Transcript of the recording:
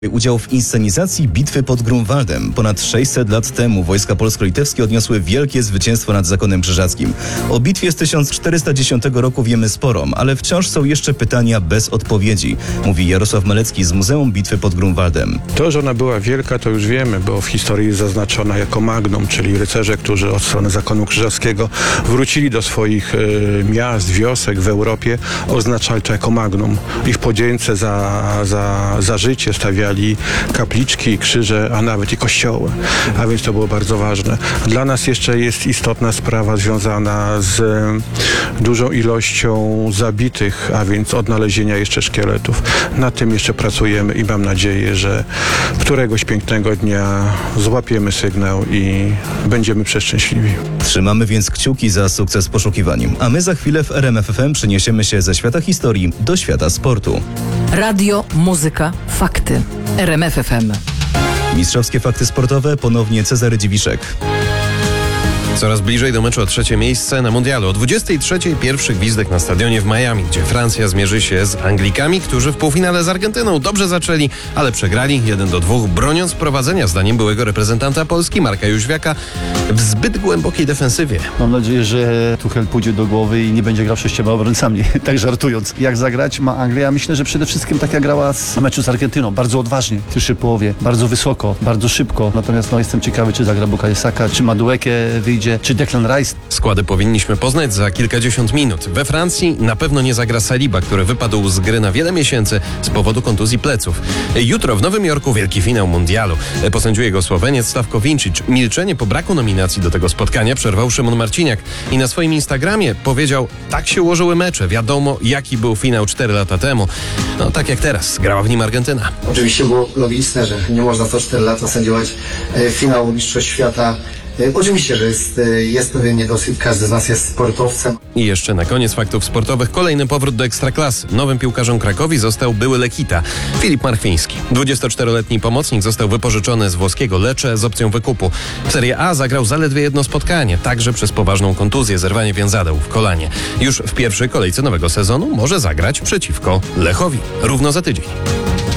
Udział w inscenizacji bitwy pod Grunwaldem. Ponad 600 lat temu wojska polsko-litewskie odniosły wielkie zwycięstwo nad Zakonem Krzyżackim. O bitwie z 1410 roku wiemy sporo, ale wciąż są jeszcze pytania bez odpowiedzi, mówi Jarosław Malecki z Muzeum Bitwy pod Grunwaldem. To, że ona była wielka, to już wiemy, bo w historii jest zaznaczona jako magnum, czyli rycerze, którzy od strony Zakonu Krzyżackiego wrócili do swoich miast, wiosek w Europie, oznaczali to jako magnum. I w podzięce za życie stawiali kapliczki, krzyże, a nawet i kościoły. A więc to było bardzo ważne. Dla nas jeszcze jest istotna sprawa związana z dużą ilością zabitych, a więc odnalezienia jeszcze szkieletów. Nad tym jeszcze pracujemy i mam nadzieję, że któregoś pięknego dnia złapiemy sygnał i będziemy przeszczęśliwi. Trzymamy więc kciuki za sukces poszukiwań. A my za chwilę w RMF FM przeniesiemy się ze świata historii do świata sportu. Radio, muzyka, fakty. RMF FM. Mistrzowskie fakty sportowe, ponownie Cezary Dziwiszek. Coraz bliżej do meczu o trzecie miejsce na mundialu. O 23:00 pierwszy gwizdek na stadionie w Miami, gdzie Francja zmierzy się z Anglikami, którzy w półfinale z Argentyną dobrze zaczęli, ale przegrali 1-2, broniąc prowadzenia zdaniem byłego reprezentanta Polski Marka Jóźwiaka w zbyt głębokiej defensywie. Mam nadzieję, że Tuchel pójdzie do głowy i nie będzie grał 6 obrońcami, tak żartując. Jak zagrać ma Anglia? Myślę, że przede wszystkim tak jak grała na meczu z Argentyną, bardzo odważnie, w pierwszej połowie, bardzo wysoko, bardzo szybko. Natomiast jestem ciekawy, czy zagra Bukayo Saka, czy Madueke wyjdzie, czy Declan Rice. Składy powinniśmy poznać za kilkadziesiąt minut. We Francji na pewno nie zagra Saliba, który wypadł z gry na wiele miesięcy z powodu kontuzji pleców. Jutro w Nowym Jorku wielki finał mundialu. Posędziuje go Słoweniec Slavko Vincic. Milczenie po braku nominacji do tego spotkania przerwał Szymon Marciniak i na swoim Instagramie powiedział: tak się ułożyły mecze, wiadomo jaki był finał 4 lata temu. No tak jak teraz, grała w nim Argentyna. Oczywiście było logiczne, że nie można co 4 lata sędziować finału Mistrzostw Świata. Oczywiście, że jest pewien niedosyt, każdy z nas jest sportowcem. I jeszcze na koniec faktów sportowych kolejny powrót do Ekstraklasy. Nowym piłkarzem Krakowi został były Lekita, Filip Marchwiński. 24-letni pomocnik został wypożyczony z włoskiego Lecce z opcją wykupu. W Serie A zagrał zaledwie jedno spotkanie, także przez poważną kontuzję, zerwanie więzadeł w kolanie. Już w pierwszej kolejce nowego sezonu może zagrać przeciwko Lechowi. Równo za tydzień.